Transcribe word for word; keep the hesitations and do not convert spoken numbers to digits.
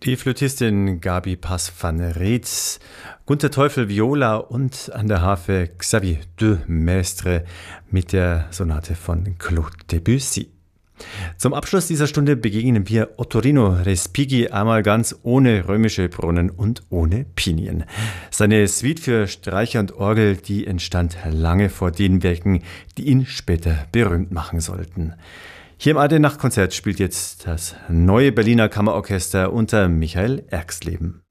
Die Flötistin Gabi Pass van Rietz, Gunter Teufel Viola und an der Harfe Xavier de Maistre mit der Sonate von Claude Debussy. Zum Abschluss dieser Stunde begegnen wir Ottorino Respighi einmal ganz ohne römische Brunnen und ohne Pinien. Seine Suite für Streicher und Orgel, die entstand lange vor den Werken, die ihn später berühmt machen sollten. Hier im Ade Nachtkonzert spielt jetzt das neue Berliner Kammerorchester unter Michael Erxleben.